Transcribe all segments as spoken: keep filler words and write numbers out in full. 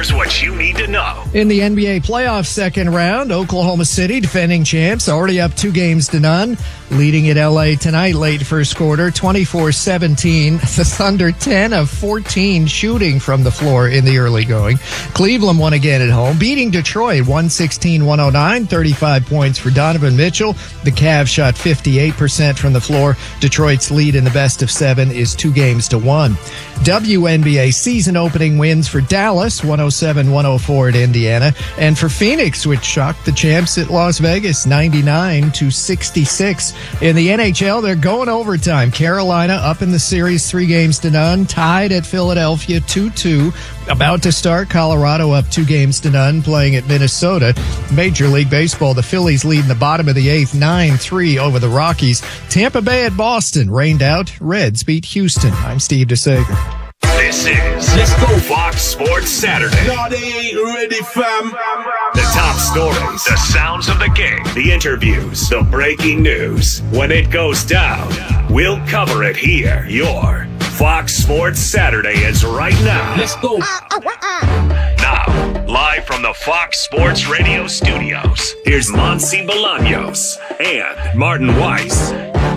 Here's what you need to know. In the N B A playoff second round, Oklahoma City, defending champs, already up two games to none. Leading at L A tonight, late first quarter, twenty-four seventeen. The Thunder ten of fourteen shooting from the floor in the early going. Cleveland won again at home, beating Detroit one sixteen one oh nine, thirty-five points for Donovan Mitchell. The Cavs shot fifty-eight percent from the floor. Detroit's lead in the best of seven is two games to one. W N B A season opening wins for Dallas, one oh seven one oh four at Indiana, and for Phoenix, which shocked the champs at Las Vegas, ninety-nine to sixty-six. In the N H L, they're going overtime. Carolina up in the series three games to none, tied at Philadelphia two two. About to start, Colorado up two games to none, playing at Minnesota. Major League Baseball, the Phillies lead in the bottom of the eighth, nine three over the Rockies. Tampa Bay at Boston, rained out. Reds beat Houston. I'm Steve DeSager. This is Let's Go Fox Sports Saturday. No, they ain't ready, fam. The top stories, the sounds of the game, the interviews, the breaking news. When it goes down, we'll cover it here. Your Fox Sports Saturday is right now. Let's go. Now, live from the Fox Sports Radio studios, here's Monsi Bolaños and Martin Weiss.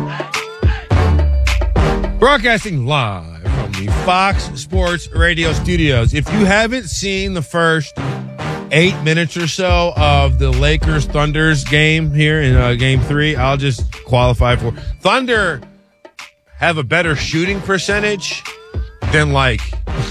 Broadcasting live from the Fox Sports Radio studios. If you haven't seen the first eight minutes or so of the Lakers Thunder's game here in uh, game three, I'll just qualify for Thunder have a better shooting percentage than like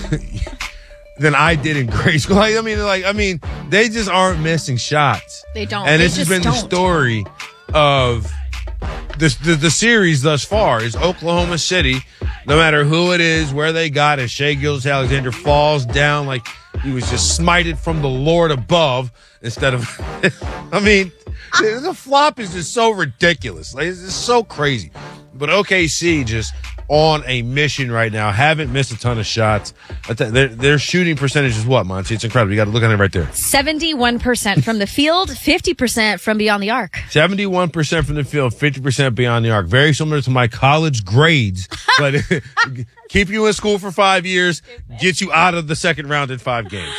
than I did in grade school. Like, I mean, like I mean, they just aren't missing shots. They don't. And they this has just been don't. the story of this, the the series thus far is Oklahoma City. No matter who it is, where they got it, Shai Gilgeous-Alexander falls down like he was just smited from the Lord above instead of, I mean, the flop is just so ridiculous. Like, it's just so crazy. But O K C just on a mission right now. Haven't missed a ton of shots. Their, their shooting percentage is what, Monty? It's incredible. You got to look at it right there. seventy-one percent from the field, fifty percent from beyond the arc. seventy-one percent from the field, fifty percent beyond the arc. Very similar to my college grades. But keep you in school for five years, get you out of the second round in five games.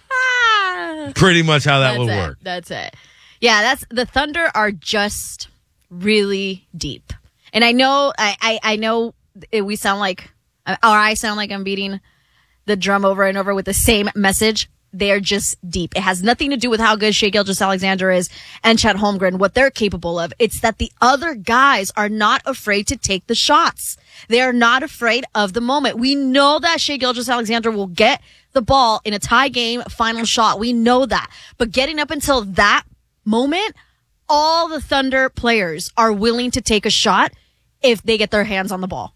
Pretty much how that That's would it. work. That's it. Yeah, that's the Thunder are just really deep. And I know, I, I, I know we sound like, or I sound like I'm beating the drum over and over with the same message. They're just deep. It has nothing to do with how good Shai Gilgeous-Alexander is and Chet Holmgren, what they're capable of. It's that the other guys are not afraid to take the shots. They are not afraid of the moment. We know that Shai Gilgeous-Alexander will get the ball in a tie game, final shot. We know that. But getting up until that moment, all the Thunder players are willing to take a shot if they get their hands on the ball.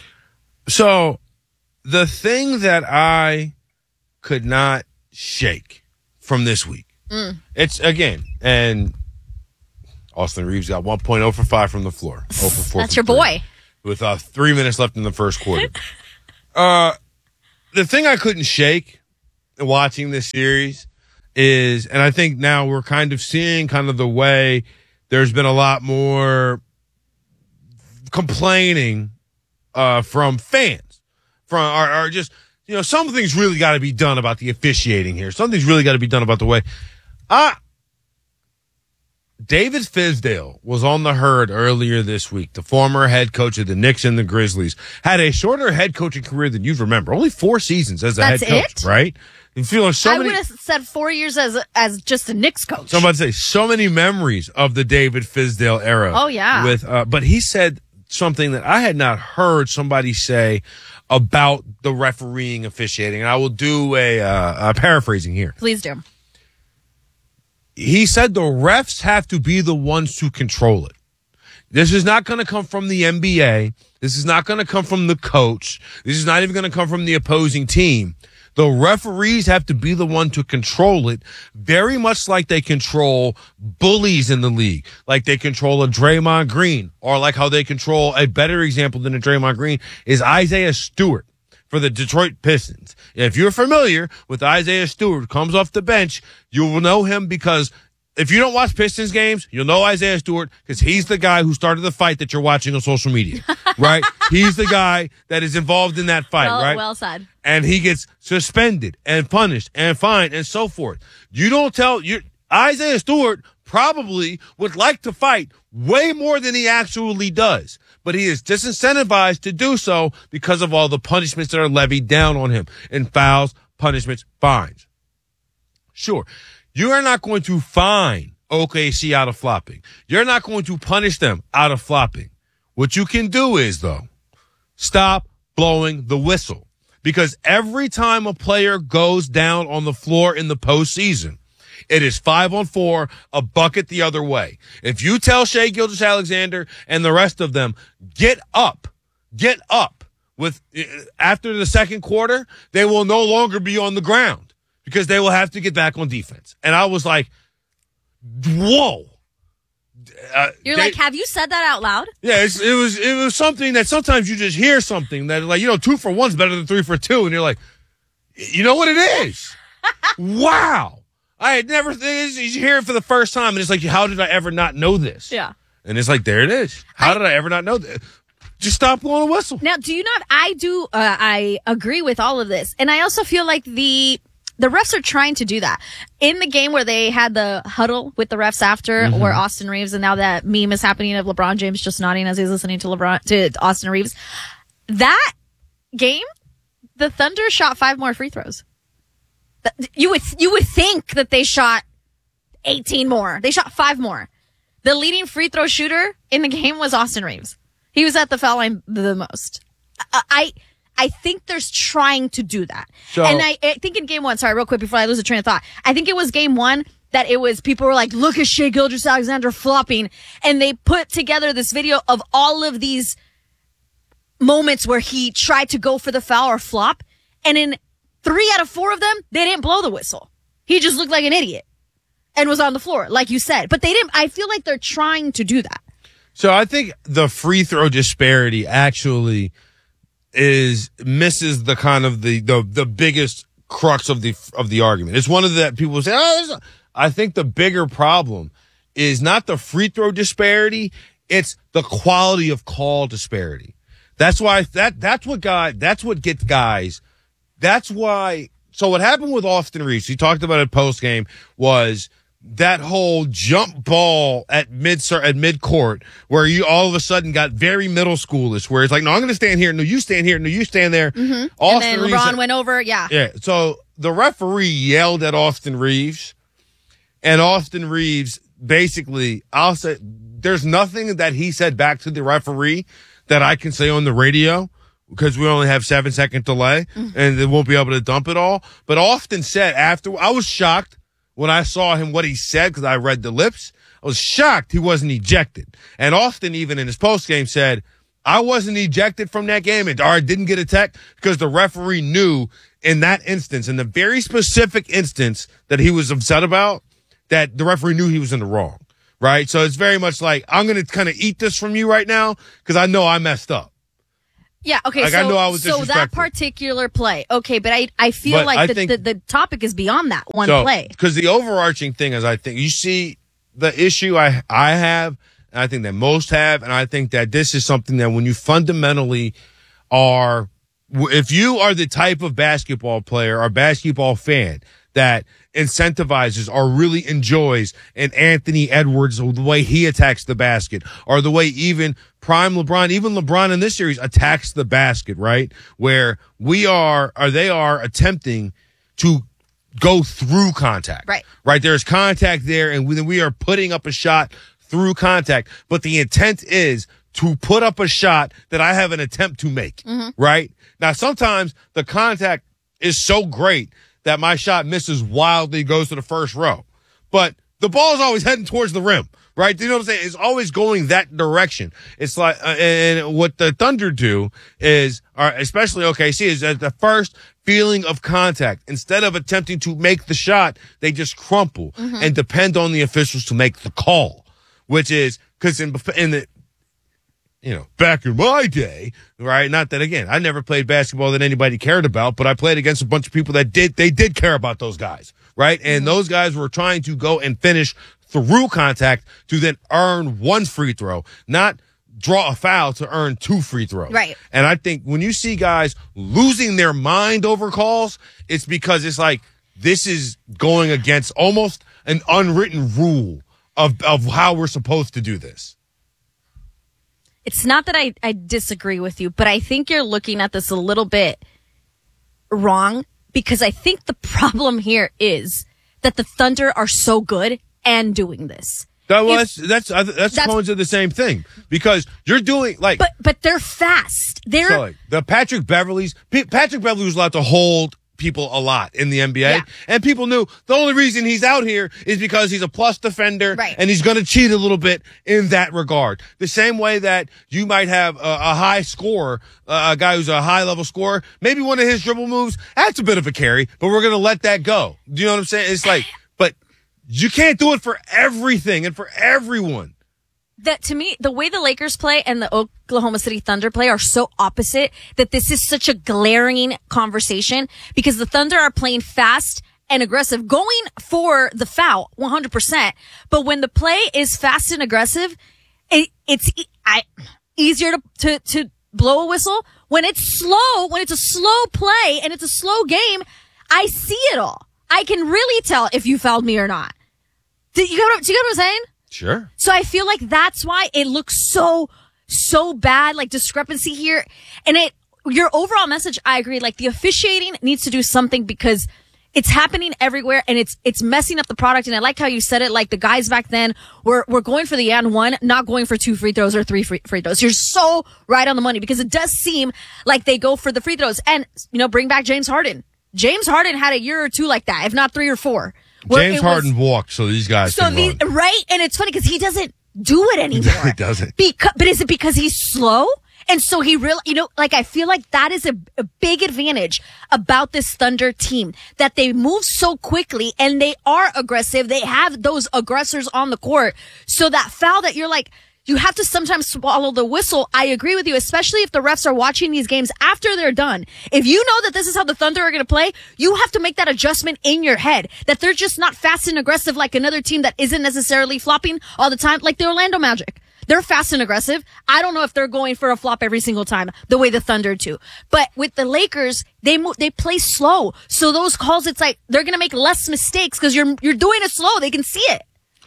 So the thing that I could not shake from this week, mm. it's again, and Austin Reeves got one point oh for five from the floor. oh for four That's your boy. With uh, three minutes left in the first quarter. uh, the thing I couldn't shake watching this series is, and I think now we're kind of seeing kind of the way there's been a lot more complaining uh, from fans, from are, are just, you know, something's really got to be done about the officiating here. Something's really got to be done about the way. Ah, David Fizdale was on the herd earlier this week. The former head coach of the Knicks and the Grizzlies had a shorter head coaching career than you'd remember. Only four seasons as a That's head coach, it? right? You feel like so I many. would have said four years as as just a Knicks coach. So I'm about to say so many memories of the David Fizdale era. Oh yeah. With uh, but he said something that I had not heard somebody say about the refereeing officiating. And I will do a, uh, a paraphrasing here. Please do. He said the refs have to be the ones to control it. This is not going to come from the N B A. This is not going to come from the coach. This is not even going to come from the opposing team. The referees have to be the one to control it, very much like they control bullies in the league, like they control a Draymond Green, or like how they control, a better example than a Draymond Green is Isaiah Stewart for the Detroit Pistons. If you're familiar with Isaiah Stewart, comes off the bench, you will know him because if you don't watch Pistons games, you'll know Isaiah Stewart because he's the guy who started the fight that you're watching on social media, right? He's the guy that is involved in that fight, well, right? Well said. And he gets suspended and punished and fined and so forth. You don't tell you Isaiah Stewart probably would like to fight way more than he actually does, but he is disincentivized to do so because of all the punishments that are levied down on him in fouls, punishments, fines. Sure. You are not going to fine O K C out of flopping. You're not going to punish them out of flopping. What you can do is, though, stop blowing the whistle. Because every time a player goes down on the floor in the postseason, it is five on four, a bucket the other way. If you tell Shai Gilgeous-Alexander and the rest of them, get up, get up with after the second quarter, they will no longer be on the ground. Because they will have to get back on defense. And I was like, whoa. Uh, You're they, like, have you said that out loud? Yeah, it's, it was it was something that sometimes you just hear something that, like, you know, two for one's better than three for two. And you're like, you know what it is? Wow. I had never, you hear it for the first time. And it's like, how did I ever not know this? Yeah. And it's like, there it is. How I, did I ever not know this? Just stop blowing a whistle. Now, do you not, I do, uh, I agree with all of this. And I also feel like the, The refs are trying to do that. In the game where they had the huddle with the refs after, mm-hmm. where Austin Reeves, and now that meme is happening of LeBron James just nodding as he's listening to LeBron to Austin Reeves. That game, the Thunder shot five more free throws. You would you would think that they shot eighteen more. They shot five more. The leading free throw shooter in the game was Austin Reeves. He was at the foul line the most. I. I I think there's trying to do that. So, and I, I think in game one, sorry, real quick before I lose a train of thought, I think it was game one that it was people were like, look at Shai Gilgeous-Alexander flopping. And they put together this video of all of these moments where he tried to go for the foul or flop. And in three out of four of them, they didn't blow the whistle. He just looked like an idiot and was on the floor, like you said. But they didn't, I feel like they're trying to do that. So I think the free throw disparity actually is misses the kind of the, the, the biggest crux of the, of the argument. It's one of the people say, oh, I think the bigger problem is not the free throw disparity. It's the quality of call disparity. That's why that, that's what guy, that's what gets guys. That's why. So what happened with Austin Reeves, he talked about it post game, was that whole jump ball at mid at mid court where you all of a sudden got very middle schoolish, where it's like, no, I'm going to stand here. No, you stand here. No, you stand there. Mm-hmm. Austin and then Reeves, LeBron went over. Yeah. Yeah. So the referee yelled at Austin Reeves, and Austin Reeves basically, I'll say, there's nothing that he said back to the referee that I can say on the radio, because we only have seven second delay mm-hmm. and they won't be able to dump it all. But Austin said after, I was shocked when I saw him, what he said, because I read the lips. I was shocked he wasn't ejected. And Austin, even in his post game, said, I wasn't ejected from that game and or didn't get a tech because the referee knew in that instance, in the very specific instance that he was upset about, that the referee knew he was in the wrong. Right? So it's very much like, I'm going to kind of eat this from you right now because I know I messed up. Yeah, okay, like, so, I know I was so that particular play, okay, but I, I feel but like I the, think, the, the topic is beyond that one so, play. Because the overarching thing is, I think, you see the issue I, I have, and I think that most have, and I think that this is something that when you fundamentally are, if you are the type of basketball player or basketball fan that incentivizes or really enjoys an Anthony Edwards, the way he attacks the basket, or the way even prime LeBron, even LeBron in this series attacks the basket, right? Where we are, or they are attempting to go through contact. Right. Right. There's contact there, and we, we are putting up a shot through contact, but the intent is to put up a shot that I have an attempt to make. Mm-hmm. Right. Now, sometimes the contact is so great that my shot misses wildly, goes to the first row. But the ball is always heading towards the rim, right? You know what I'm saying? It's always going that direction. It's like, uh, and what the Thunder do is, or especially O K C, is at the first feeling of contact, instead of attempting to make the shot, they just crumple mm-hmm. and depend on the officials to make the call, which is, because in, in the, you know, back in my day, right? Not that, again, I never played basketball that anybody cared about, but I played against a bunch of people that did, they did care about those guys, right? And mm-hmm. those guys were trying to go and finish through contact to then earn one free throw, not draw a foul to earn two free throws. Right. And I think when you see guys losing their mind over calls, it's because it's like this is going against almost an unwritten rule of, of how we're supposed to do this. It's not that I, I disagree with you, but I think you're looking at this a little bit wrong, because I think the problem here is that the Thunder are so good and doing this. That was that's that's, that's components of the same thing, because you're doing like, but but they're fast. They're so like, the Patrick Beverleys. P- Patrick Beverley was allowed to hold people a lot in the N B A, Yeah. and people knew the only reason he's out here is because he's a plus defender, Right. and he's going to cheat a little bit in that regard. The same way that you might have a, a high scorer, uh, a guy who's a high level scorer, maybe one of his dribble moves, that's a bit of a carry, but we're going to let that go. Do you know what I'm saying? It's like, but you can't do it for everything and for everyone. that to me, the way the Lakers play and the Oklahoma City Thunder play are so opposite that this is such a glaring conversation, because the Thunder are playing fast and aggressive, going for the foul one hundred percent. But when the play is fast and aggressive, it, it's e- I, easier to, to, to blow a whistle. When it's slow, when it's a slow play and it's a slow game, I see it all. I can really tell if you fouled me or not. Do you get what, do you get what I'm saying? Sure. So I feel like that's why it looks so, so bad, like discrepancy here. And it, your overall message, I agree, like the officiating needs to do something, because it's happening everywhere and it's, it's messing up the product. And I like how you said it, like the guys back then were, were going for the and one, not going for two free throws or three free, free throws. You're so right on the money, because it does seem like they go for the free throws. And, you know, bring back James Harden. James Harden had a year or two like that, if not three or four. James Harden walked, so these guys So can these, run. right? And it's funny because he doesn't do it anymore. He doesn't. Because, but is it because he's slow? And so he really, you know, like I feel like that is a, a big advantage about this Thunder team, that they move so quickly and they are aggressive. They have those aggressors on the court. So that foul that you're like, you have to sometimes swallow the whistle. I agree with you, especially if the refs are watching these games after they're done. If you know that this is how the Thunder are going to play, you have to make that adjustment in your head, that they're just not fast and aggressive like another team that isn't necessarily flopping all the time, like the Orlando Magic. They're fast and aggressive. I don't know if they're going for a flop every single time, the way the Thunder do. But with the Lakers, they move, they play slow. So those calls, it's like they're going to make less mistakes because you're you're doing it slow. They can see it.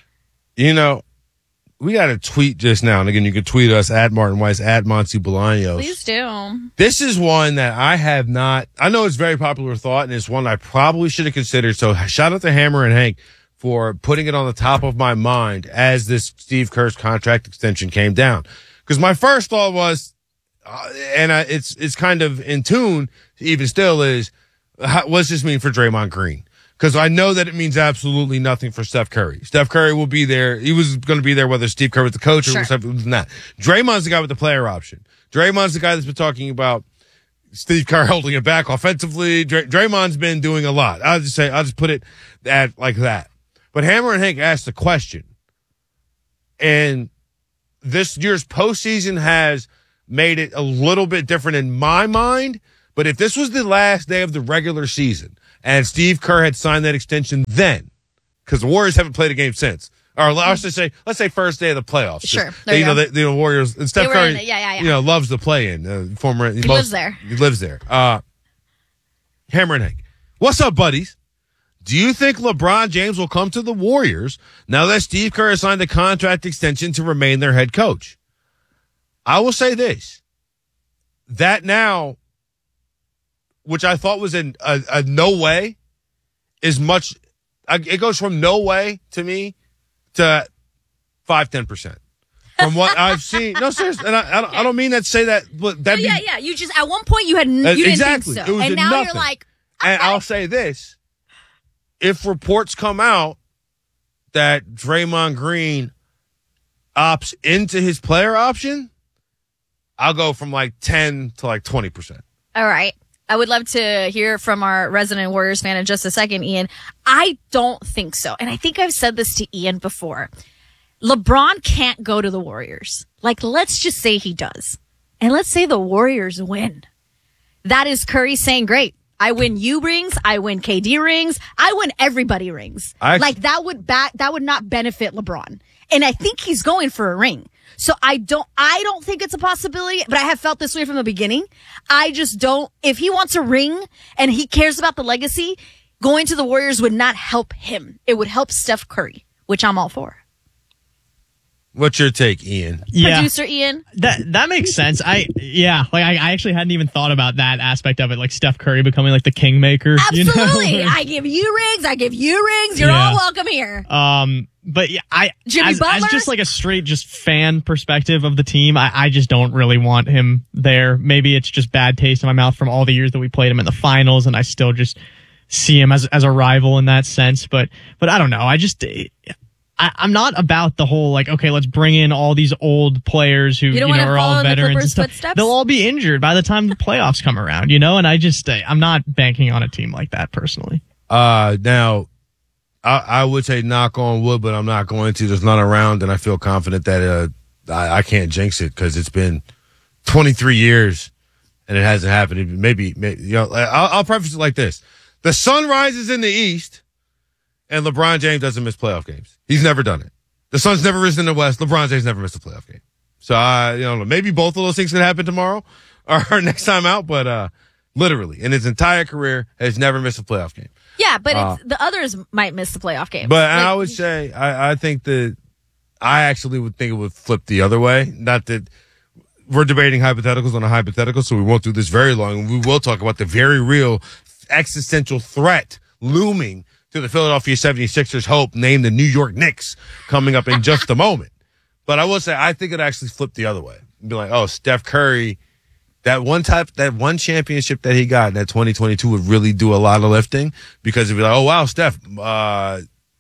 You know, we got a tweet just now, and again, you can tweet us at Martin Weiss, at Monty Bolaños. Please do. This is one that I have not, I know it's a very popular thought, and it's one I probably should have considered. So shout out to Hammer and Hank for putting it on the top of my mind as this Steve Kerr's contract extension came down. Because my first thought was, uh, and I, it's it's kind of in tune, even still, is how, what's this mean for Draymond Green? Because I know that it means absolutely nothing for Steph Curry. Steph Curry will be there. He was going to be there whether Steve Kerr was the coach or Sure. something was not. Draymond's the guy with the player option. Draymond's the guy that's been talking about Steve Kerr holding it back offensively. Dray- Draymond's been doing a lot. I'll just say, I'll just put it at like that. But Hammer and Hank asked the question, and this year's postseason has made it a little bit different in my mind. But if this was the last day of the regular season and Steve Kerr had signed that extension then, because the Warriors haven't played a game since, or let's just say, let's say first day of the playoffs. Sure. They, There you you know, go. the, the Warriors and Steph They were Curry, in it. Yeah, yeah, yeah. you know, loves to play in. Uh, former, he lives there. He lives there. Uh, Hammer and Hank, what's up, buddies? Do you think LeBron James will come to the Warriors now that Steve Kerr has signed a contract extension to remain their head coach? I will say this, that now, which I thought was in a, a no way, is much, it goes from no way to me to five, ten percent. From what I've seen. No, seriously. And I, I, don't, I don't mean that to say that, but that yeah, yeah. You just, at one point you had, you didn't exactly. think so. It was And a now nothing. you're like, And okay. I'll say this. If reports come out that Draymond Green opts into his player option, I'll go from like ten to like twenty percent. All right. I would love to hear from our resident Warriors fan in just a second, Ian. I don't think so. And I think I've said this to Ian before. LeBron can't go to the Warriors. Like, let's just say he does. And let's say the Warriors win. That is Curry saying, great, I win you rings. I win K D rings. I win everybody rings. I, like that would back, that would not benefit LeBron. And I think he's going for a ring. So I don't, I don't think it's a possibility, but I have felt this way from the beginning. I just don't, if he wants a ring and he cares about the legacy, going to the Warriors would not help him. It would help Steph Curry, which I'm all for. What's your take, Ian? Yeah. Producer Ian? That that makes sense. I yeah, like I, I actually hadn't even thought about that aspect of it, like Steph Curry becoming like the kingmaker. Absolutely. You know? I give you rings. I give you rings. You're Yeah. all welcome here. Um, but yeah, I Jimmy as, Butler? as just like a straight just fan perspective of the team, I, I just don't really want him there. Maybe it's just bad taste in my mouth from all the years that we played him in the finals, and I still just see him as as a rival in that sense. But but I don't know. I just. I, I'm not about the whole, like, okay, let's bring in all these old players who, You you, don't know, wanna are follow all in the veterans and Clippers' stuff. footsteps? They'll all be injured by the time the playoffs come around, you know? And I just, I'm not banking on a team like that personally. Uh, now, I, I would say knock on wood, but I'm not going to. There's none around, and I feel confident that uh, I, I can't jinx it because it's been twenty-three years and it hasn't happened. It maybe, maybe you know, I'll, I'll preface it like this: the sun rises in the east, and LeBron James doesn't miss playoff games. He's never done it. The sun's never risen in the west. LeBron James never missed a playoff game. So I, you know, maybe both of those things could happen tomorrow or next time out, but uh, literally in his entire career has never missed a playoff game. Yeah, but Uh, it's, the others might miss the playoff game. But Like, I would say, I, I think that I actually would think it would flip the other way. Not that we're debating hypotheticals on a hypothetical, so we won't do this very long. We will talk about the very real existential threat looming to the Philadelphia seventy-sixers hope, named the New York Knicks, coming up in just a moment. But I will say, I think it actually flipped the other way. Be like, oh, Steph Curry, that one type, that one championship that he got in that twenty twenty-two would really do a lot of lifting because it'd be like, oh, wow, Steph, uh,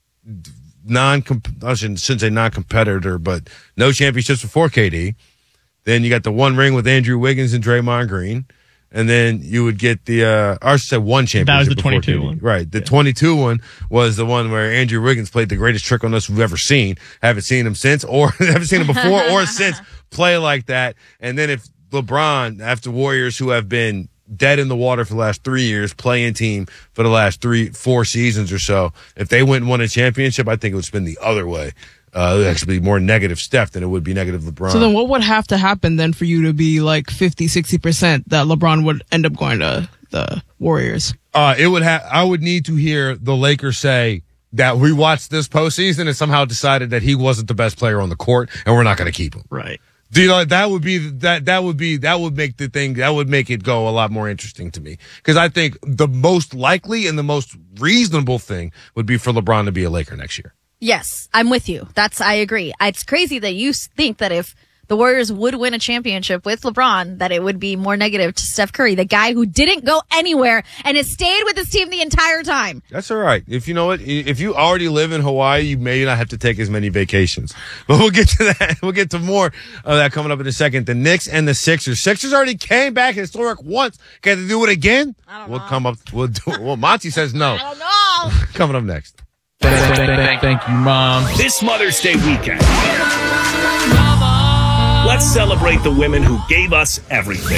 non, I shouldn't, shouldn't say non-competitor, but no championships before K D. Then you got the one ring with Andrew Wiggins and Draymond Green. And then you would get the, uh, I should say one championship. That was the before twenty-two K D. one. Right. The Yeah. twenty-two one was the one where Andrew Wiggins played the greatest trick on us we've ever seen. Haven't seen him since, or haven't seen him before or since play like that. And then if LeBron, after Warriors who have been dead in the water for the last three years, playing team for the last three, four seasons or so, if they went and won a championship, I think it would spin the other way. Uh, it would actually be more negative Steph than it would be negative LeBron. So then what would have to happen then for you to be like fifty, sixty percent that LeBron would end up going to the Warriors? Uh, it would have, I would need to hear the Lakers say that we watched this postseason and somehow decided that he wasn't the best player on the court and we're not going to keep him. Right. Do you know, that would be, that, that would be, that would make the thing, that would make it go a lot more interesting to me. Cause I think the most likely and the most reasonable thing would be for LeBron to be a Laker next year. Yes, I'm with you. That's, I agree. It's crazy that you think that if the Warriors would win a championship with LeBron, that it would be more negative to Steph Curry, the guy who didn't go anywhere and has stayed with his team the entire time. That's all right. If you know what, if you already live in Hawaii, you may not have to take as many vacations. But we'll get to that. We'll get to more of that coming up in a second. The Knicks and the Sixers. Sixers already came back historic once. Can they do it again? I don't we'll know. come up. We'll do. Well, Monty says no. I don't know. Coming up next. Thank you, Mom. This Mother's Day weekend, let's celebrate the women who gave us everything.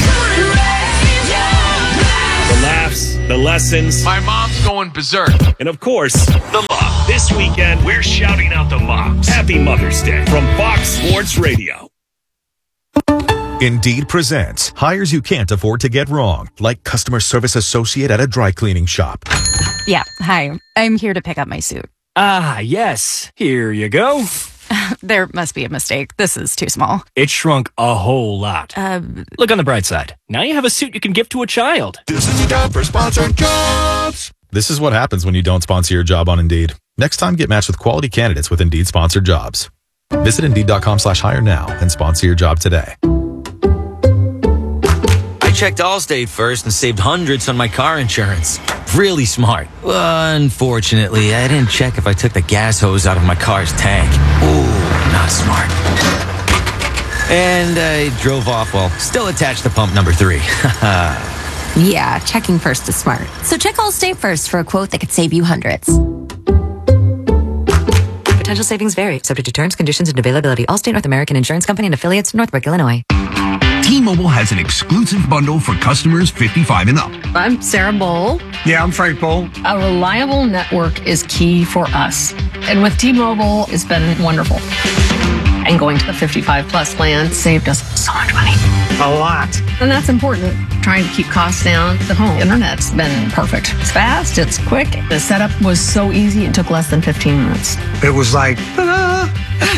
The laughs, the lessons, My mom's going berserk. and of course, the love. This weekend, we're shouting out the moms. Happy Mother's Day from Fox Sports Radio. Indeed presents hires you can't afford to get wrong, like customer service associate at a dry cleaning shop. Yeah, hi. I'm here to pick up my suit. Ah, yes. Here you go. There must be a mistake. This is too small. It shrunk a whole lot. Uh, Look on the bright side. Now you have a suit you can give to a child. This is your job for sponsored jobs. This is what happens when you don't sponsor your job on Indeed. Next time, get matched with quality candidates with Indeed sponsored jobs. Visit Indeed.com slash hire now and sponsor your job today. I checked Allstate first and saved hundreds on my car insurance. Really smart. Unfortunately, I didn't check if I took the gas hose out of my car's tank. Ooh, not smart. And I drove off while still attached to pump number three. Yeah, checking first is smart. So check Allstate first for a quote that could save you hundreds. Potential savings vary, subject to terms, conditions, and availability. Allstate North American Insurance Company and affiliates, Northbrook, Illinois. T-Mobile has an exclusive bundle for customers fifty-five and up. I'm Sarah Bowl. Yeah, I'm Frank Bowl. A reliable network is key for us. And with T-Mobile, it's been wonderful. And going to the fifty-five plus plan saved us so much money. A lot. And that's important. Trying to keep costs down. The home internet's been perfect. It's fast, it's quick. The setup was so easy, it took less than fifteen minutes. It was like, ta-da!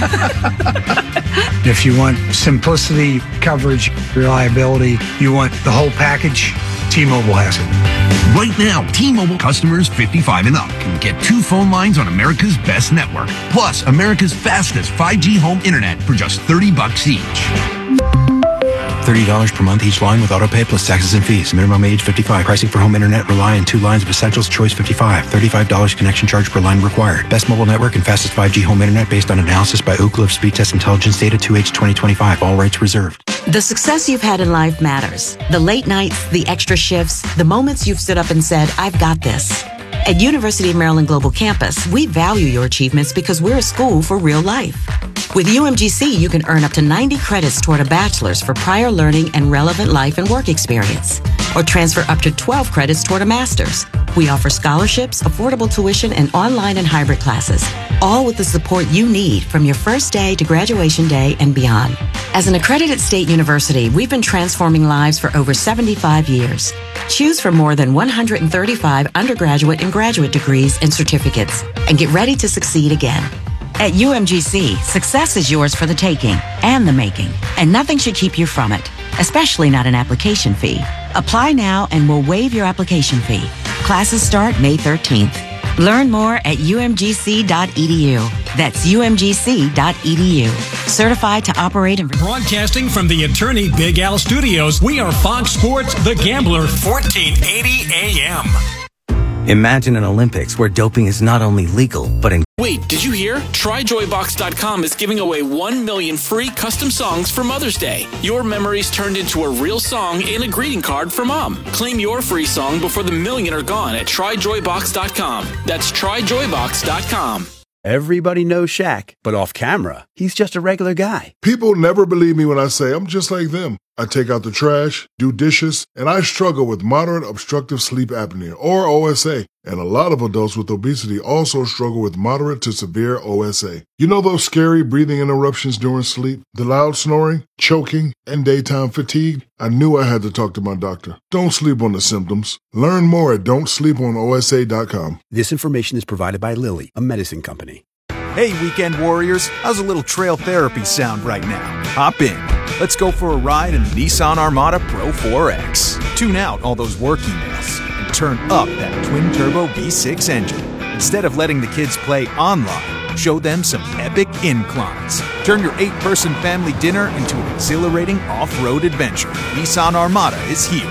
If you want simplicity, coverage, reliability, you want the whole package, T-Mobile has it. Right now, T-Mobile customers fifty-five and up can get two phone lines on America's best network, plus America's fastest five G home internet for just thirty bucks each. thirty dollars per month each line with autopay plus taxes and fees. Minimum age fifty-five. Pricing for home internet rely on two lines of Essentials Choice fifty-five. thirty-five dollars connection charge per line required. Best mobile network and fastest five G home internet based on analysis by Ookla of Speed Test Intelligence Data two H twenty twenty-five. All rights reserved. The success you've had in life matters. The late nights, the extra shifts, the moments you've stood up and said, I've got this. At University of Maryland Global Campus, we value your achievements because we're a school for real life. With U M G C, you can earn up to ninety credits toward a bachelor's for prior learning and relevant life and work experience, or transfer up to twelve credits toward a master's. We offer scholarships, affordable tuition, and online and hybrid classes, all with the support you need from your first day to graduation day and beyond. As an accredited state university, we've been transforming lives for over seventy-five years. Choose from more than one hundred thirty-five undergraduate and graduate degrees and certificates, and get ready to succeed again. At U M G C, success is yours for the taking and the making, and nothing should keep you from it, especially not an application fee. Apply now and we'll waive your application fee. Classes start May thirteenth. Learn more at U M G C dot E D U. That's U M G C dot E D U. Certified to operate and... Broadcasting from the Attorney Big Al Studios, we are Fox Sports The Gambler, fourteen eighty A M. Imagine an Olympics where doping is not only legal, but in... Wait, did you hear? Try Joy Box dot com is giving away one million free custom songs for Mother's Day. Your memories turned into a real song and a greeting card for Mom. Claim your free song before the million are gone at Try Joy Box dot com. That's Try Joy Box dot com. Everybody knows Shaq, but off camera, he's just a regular guy. People never believe me when I say I'm just like them. I take out the trash, do dishes, and I struggle with moderate obstructive sleep apnea, or O S A. And a lot of adults with obesity also struggle with moderate to severe O S A. You know those scary breathing interruptions during sleep, the loud snoring, choking, and daytime fatigue? I knew I had to talk to my doctor. Don't sleep on the symptoms. Learn more at don't sleep on O S A dot com. This information is provided by Lilly, a medicine company. Hey, weekend warriors, how's a little trail therapy sound right now? Hop in. Let's go for a ride in the Nissan Armada Pro four X. Tune out all those work emails and turn up that twin-turbo V six engine. Instead of letting the kids play online, show them some epic inclines. Turn your eight-person family dinner into an exhilarating off-road adventure. Nissan Armada is here.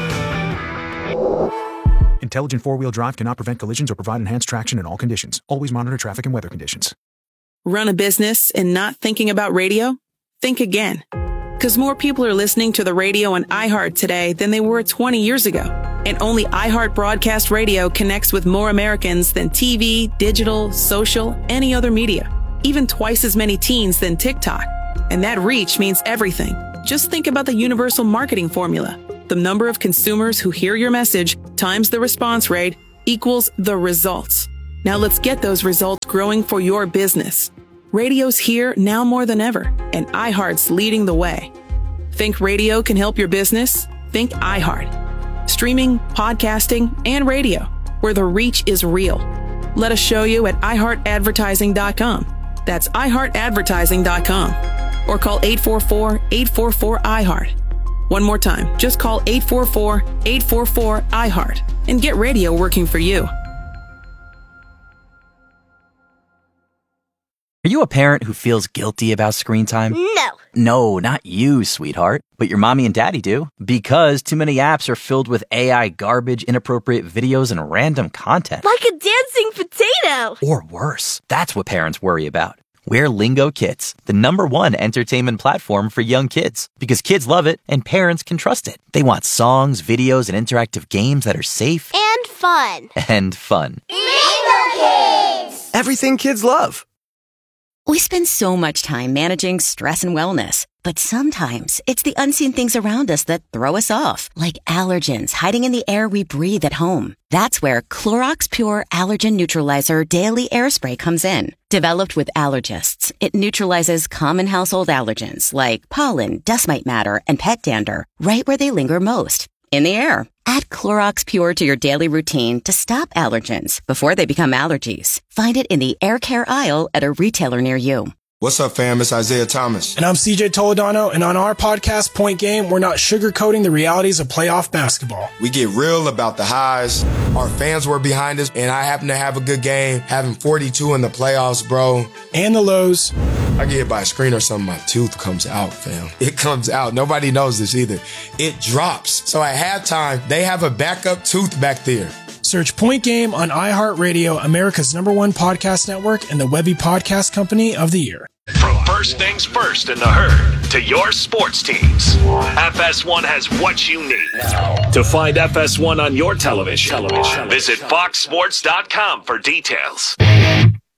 Intelligent four-wheel drive cannot prevent collisions or provide enhanced traction in all conditions. Always monitor traffic and weather conditions. Run a business and not thinking about radio? Think again. Because more people are listening to the radio on iHeart today than they were twenty years ago. And only iHeart Broadcast Radio connects with more Americans than T V, digital, social, any other media. Even twice as many teens than TikTok. And that reach means everything. Just think about the universal marketing formula. The number of consumers who hear your message times the response rate equals the results. Now let's get those results growing for your business. Radio's here now more than ever, and iHeart's leading the way. Think radio can help your business? Think iHeart. Streaming, podcasting, and radio, where the reach is real. Let us show you at i heart advertising dot com. That's i heart advertising dot com. Or call eight four four, eight four four, I heart. One more time, just call eight four four, eight four four, I heart and get radio working for you. Are you a parent who feels guilty about screen time? No. No, not you, sweetheart. But your mommy and daddy do. Because too many apps are filled with A I garbage, inappropriate videos, and random content. Like a dancing potato. Or worse. That's what parents worry about. We're Lingo Kids, the number one entertainment platform for young kids. Because kids love it and parents can trust it. They want songs, videos, and interactive games that are safe. And fun. And fun. Lingo Kids. Everything kids love. We spend so much time managing stress and wellness. But sometimes it's the unseen things around us that throw us off, like allergens hiding in the air we breathe at home. That's where Clorox Pure Allergen Neutralizer Daily Air Spray comes in. Developed with allergists, it neutralizes common household allergens like pollen, dust mite matter, and pet dander right where they linger most, in the air. Add Clorox Pure to your daily routine to stop allergens before they become allergies. Find it in the air care aisle at a retailer near you. What's up, fam? It's Isaiah Thomas. And I'm C J Toledano, and on our podcast, Point Game, we're not sugarcoating the realities of playoff basketball. We get real about the highs. Our fans were behind us, and I happen to have a good game, having forty-two in the playoffs, bro. And the lows. I get hit by a screen or something, my tooth comes out, fam. It comes out. Nobody knows this either. It drops. So at halftime, they have a backup tooth back there. Search Point Game on iHeartRadio, America's number one podcast network, and the Webby Podcast Company of the Year. From first things first in the herd to your sports teams, F S one has what you need. To find F S one on your television, television. visit fox sports dot com for details.